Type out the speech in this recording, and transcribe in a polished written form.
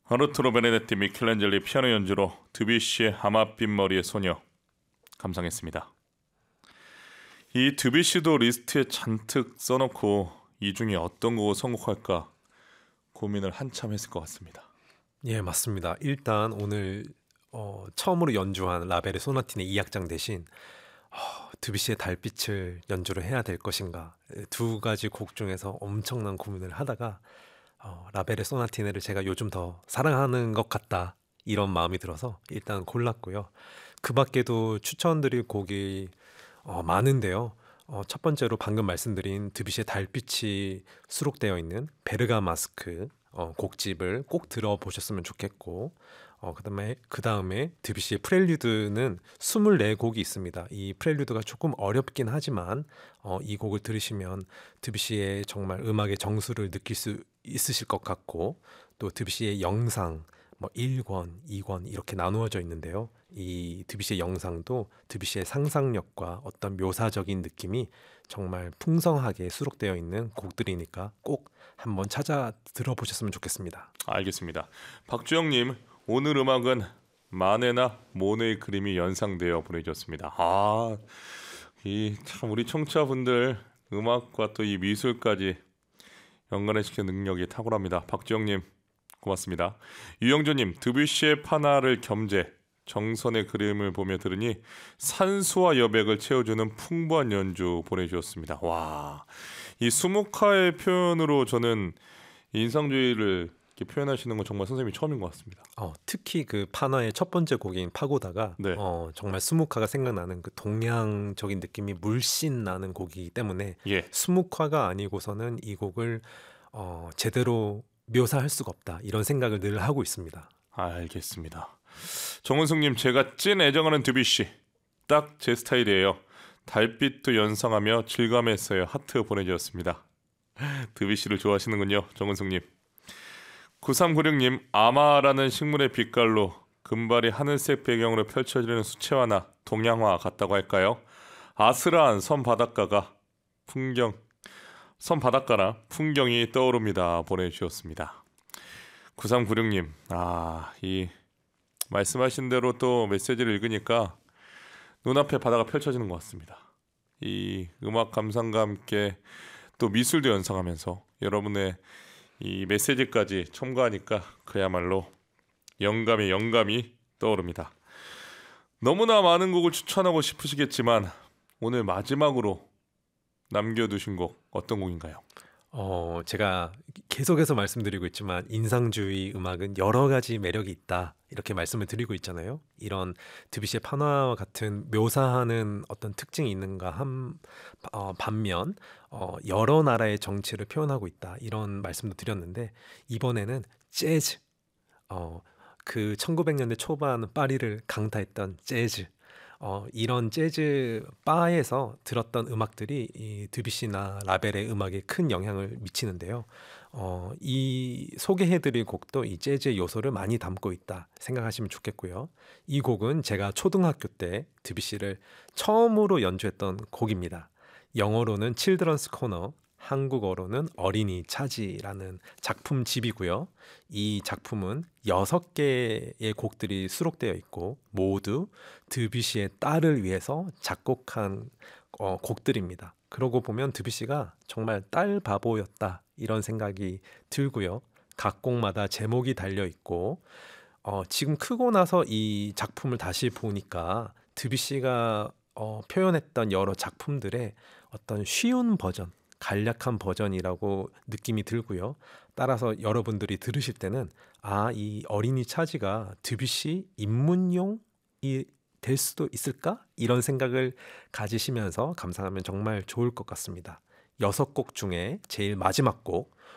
아르투로 베네데tti 미켈란젤리 피아노 연주로 드뷔시의 하맛빛 머리의 소녀 감상했습니다. 이 드뷔시도 리스트에 잔뜩 써놓고 이 중에 어떤 곡을 선곡할까 고민을 한참 했을 것 같습니다. 예, 맞습니다. 일단 오늘 처음으로 연주한 라벨의 소나티네 2악장 대신 드뷔시의 달빛을 연주를 해야 될 것인가, 두 가지 곡 중에서 엄청난 고민을 하다가 라벨의 소나티네를 제가 요즘 더 사랑하는 것 같다, 이런 마음이 들어서 일단 골랐고요. 그 밖에도 추천드릴 곡이 많은데요. 첫 번째로 방금 말씀드린 드뷔시의 달빛이 수록되어 있는 베르가마스크 곡집을 꼭 들어보셨으면 좋겠고, 그 다음에 드뷔시의 프렐류드는 24곡이 있습니다. 이 프렐류드가 조금 어렵긴 하지만 이 곡을 들으시면 드뷔시의 정말 음악의 정수를 느낄 수 있으실 것 같고, 또 드뷔시의 영상 1권, 2권 이렇게 나누어져 있는데요. 이 드뷔시의 영상도 드뷔시의 상상력과 어떤 묘사적인 느낌이 정말 풍성하게 수록되어 있는 곡들이니까 꼭 한번 찾아 들어보셨으면 좋겠습니다. 알겠습니다. 박주영님, 오늘 음악은 마네나 모네의 그림이 연상되어 보내주셨습니다. 이 참 우리 청취자분들 음악과 또 이 미술까지 연관시키는 능력이 탁월합니다. 박주영님 고맙습니다. 유영조님, 드뷔시의 파나를 겸재 정선의 그림을 보며 들으니 산수와 여백을 채워주는 풍부한 연주 보내주셨습니다. 와, 이 수묵화의 표현으로 저는 인상주의를 이렇게 표현하시는 건 정말 선생님이 처음인 것 같습니다. 특히 그 파나의 첫 번째 곡인 파고다가 네. 정말 수묵화가 생각나는 그 동양적인 느낌이 물씬 나는 곡이기 때문에 예. 수묵화가 아니고서는 이 곡을 제대로 묘사할 수가 없다, 이런 생각을 늘 하고 있습니다. 알겠습니다. 정은숙님, 제가 찐 애정하는 드뷔시 딱 제 스타일이에요. 달빛도 연상하며 질감했어요. 하트 보내주셨습니다. 드뷔시를 좋아하시는군요, 정은숙님. 9396님, 아마라는 식물의 빛깔로 금발이 하늘색 배경으로 펼쳐지는 수채화나 동양화 같다고 할까요? 아스라한 섬 바닷가나 풍경이 떠오릅니다. 보내주셨습니다. 9396님, 이 말씀하신 대로 또 메시지를 읽으니까 눈앞에 바다가 펼쳐지는 것 같습니다. 이 음악 감상과 함께 또 미술도 연상하면서 여러분의 이 메시지까지 첨가하니까 그야말로 영감이 떠오릅니다. 너무나 많은 곡을 추천하고 싶으시겠지만 오늘 마지막으로 남겨두신 곡 어떤 곡인가요? 제가 계속해서 말씀드리고 있지만 인상주의 음악은 여러 가지 매력이 있다, 이렇게 말씀을 드리고 있잖아요. 이런 드뷔시의 판화와 같은 묘사하는 어떤 특징이 있는가 반면 여러 나라의 정치를 표현하고 있다, 이런 말씀도 드렸는데, 이번에는 재즈, 그 1900년대 초반 파리를 강타했던 재즈, 이런 재즈 바에서 들었던 음악들이 이 드뷔시나 라벨의 음악에 큰 영향을 미치는데요. 이 소개해드릴 곡도 이 재즈의 요소를 많이 담고 있다 생각하시면 좋겠고요. 이 곡은 제가 초등학교 때 드뷔시를 처음으로 연주했던 곡입니다. 영어로는 칠드런스 코너, 한국어로는 어린이 차지라는 작품집이고요. 이 작품은 6개의 곡들이 수록되어 있고 모두 드뷔시의 딸을 위해서 작곡한 곡들입니다. 그러고 보면 드뷔시가 정말 딸 바보였다, 이런 생각이 들고요. 각 곡마다 제목이 달려 있고, 지금 크고 나서 이 작품을 다시 보니까 드뷔시가 표현했던 여러 작품들의 어떤 쉬운 버전, 간략한 버전이라고 느낌이 들고요. 따라서 여러분들이 들으실 때는 이 어린이 차지가 드뷔시 입문용이 될 수도 있을까? 이런 생각을 가지시면서 감상하면 정말 좋을 것 같습니다. 6곡 중에 제일 마지막 곡,